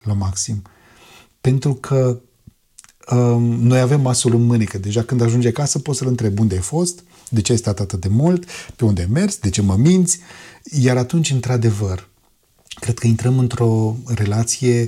la maxim. Pentru că noi avem masul în mânecă. Deja când ajunge acasă poți să-l întrebi unde ai fost, de ce ai stat atât de mult, pe unde ai mers, de ce mă minți. Iar atunci, într-adevăr, cred că intrăm într-o relație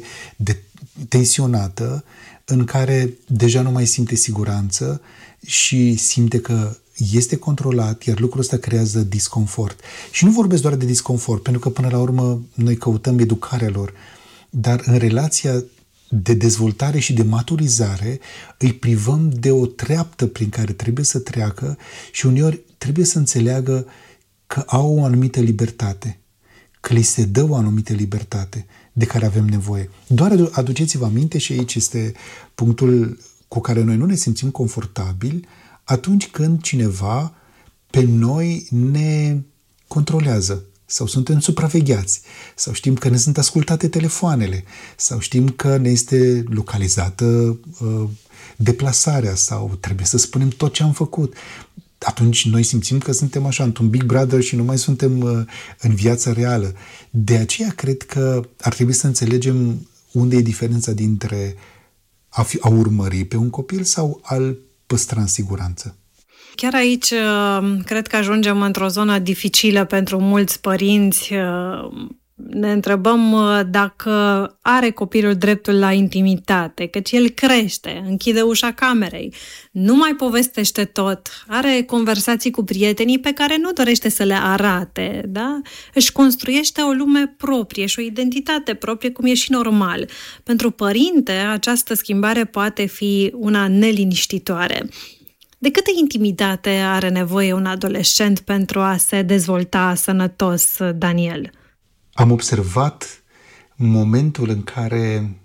tensionată în care deja nu mai simte siguranță și simte că este controlat, iar lucrul ăsta creează disconfort. Și nu vorbesc doar de disconfort, pentru că până la urmă noi căutăm educarea lor, dar în relația de dezvoltare și de maturizare îi privăm de o treaptă prin care trebuie să treacă și uneori trebuie să înțeleagă că au o anumită libertate, că li se dă o anumită libertate de care avem nevoie. Doar aduceți-vă aminte, și aici este punctul cu care noi nu ne simțim confortabili, atunci când cineva pe noi ne controlează sau suntem supravegheați, sau știm că ne sunt ascultate telefoanele, sau știm că ne este localizată deplasarea, sau trebuie să spunem tot ce am făcut. Atunci noi simțim că suntem așa într-un Big Brother și nu mai suntem în viața reală. De aceea cred că ar trebui să înțelegem unde e diferența dintre a urmări pe un copil sau a-l păstra în siguranță. Chiar aici cred că ajungem într-o zonă dificilă pentru mulți părinți. Ne întrebăm dacă are copilul dreptul la intimitate, căci el crește, închide ușa camerei, nu mai povestește tot, are conversații cu prietenii pe care nu dorește să le arate, da? Își construiește o lume proprie și o identitate proprie, cum e și normal. Pentru părinte, această schimbare poate fi una neliniștitoare. De câtă intimitate are nevoie un adolescent pentru a se dezvolta sănătos, Daniel? Am observat momentul în care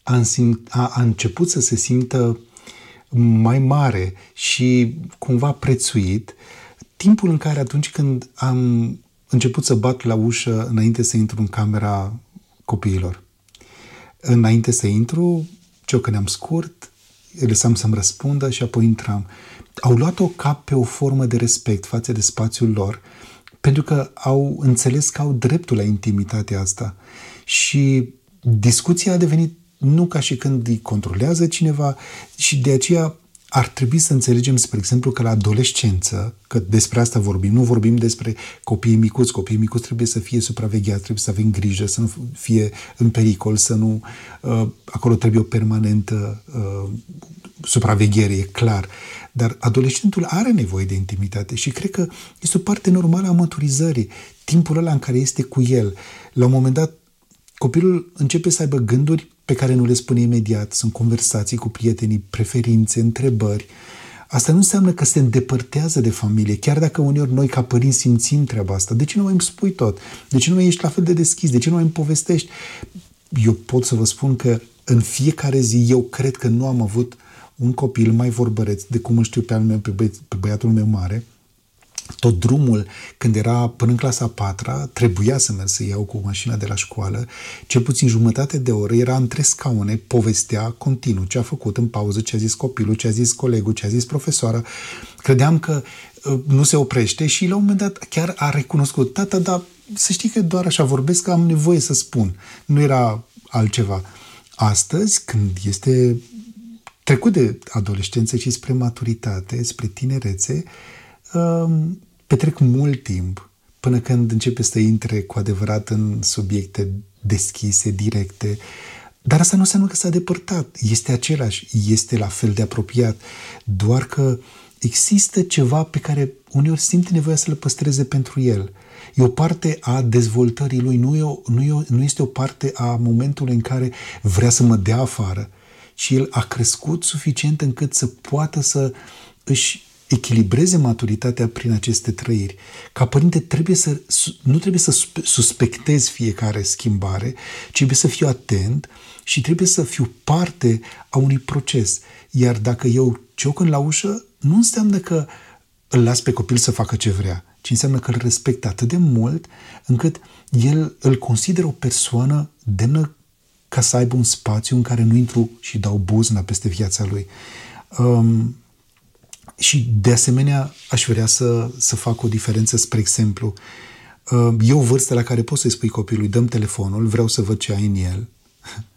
a început să se simtă mai mare și cumva prețuit, timpul în care atunci când am început să bat la ușă înainte să intru în camera copiilor. Înainte să intru, ciocăneam scurt, îl lăsam să-mi răspundă și apoi intram. Au luat-o ca pe o formă de respect față de spațiul lor, pentru că au înțeles că au dreptul la intimitatea asta. Și discuția a devenit nu ca și când îi controlează cineva, și de aceea ar trebui să înțelegem, spre exemplu, că la adolescență, că despre asta vorbim, nu vorbim despre copiii micuți. Copiii micuți trebuie să fie supravegheați, trebuie să avem grijă, să nu fie în pericol, să nu... acolo trebuie o permanentă supraveghere, e clar. Dar adolescentul are nevoie de intimitate și cred că este o parte normală a maturizării. Timpul ăla în care este cu el. La un moment dat, copilul începe să aibă gânduri pe care nu le spune imediat. Sunt conversații cu prietenii, preferințe, întrebări. Asta nu înseamnă că se îndepărtează de familie, chiar dacă uneori noi ca părinți simțim treaba asta. De ce nu mai îmi spui tot? De ce nu mai ești la fel de deschis? De ce nu mai îmi povestești? Eu pot să vă spun că în fiecare zi eu cred că nu am avut un copil mai vorbăreț de cum îl știu pe al meu, pe băiatul meu mare. Tot drumul, când era până în clasa a 4-a, trebuia să merg să iau cu mașina de la școală, cel puțin jumătate de oră, era între scaune, povestea continuu ce a făcut în pauză, ce a zis copilul, ce a zis colegul, ce a zis profesoara. Credeam că nu se oprește și la un moment dat chiar a recunoscut: tata, dar să știi că doar așa vorbesc, că am nevoie să spun. Nu era altceva. Astăzi, când este trecut de adolescență și spre maturitate, spre tinerețe, petrec mult timp până când începe să intre cu adevărat în subiecte deschise, directe. Dar asta nu înseamnă că s-a depărtat. Este același, este la fel de apropiat. Doar că există ceva pe care uneori simte nevoia să le păstreze pentru el. E o parte a dezvoltării lui, nu este o parte a momentului în care vrea să mă dea afară. Și el a crescut suficient încât să poată să își echilibreze maturitatea prin aceste trăiri. Ca părinte nu trebuie să suspectezi fiecare schimbare, ci trebuie să fiu atent și trebuie să fiu parte a unui proces. Iar dacă eu ciocăn la ușă, nu înseamnă că îl las pe copil să facă ce vrea, ci înseamnă că îl respect atât de mult încât el îl consideră o persoană demnă ca să aibă un spațiu în care nu intru și dau buzna peste viața lui. Și de asemenea aș vrea să fac o diferență, spre exemplu. E o vârstă la care poți să-i spui copilului: dăm telefonul, vreau să văd ce ai în el.